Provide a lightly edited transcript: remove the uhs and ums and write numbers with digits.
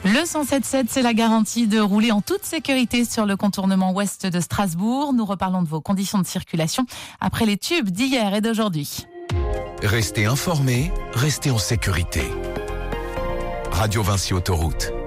Le 107.7, c'est la garantie de rouler en toute sécurité sur le contournement ouest de Strasbourg. Nous reparlons de vos conditions de circulation après les tubes d'hier et d'aujourd'hui. Restez informés, restez en sécurité. Radio Vinci Autoroute.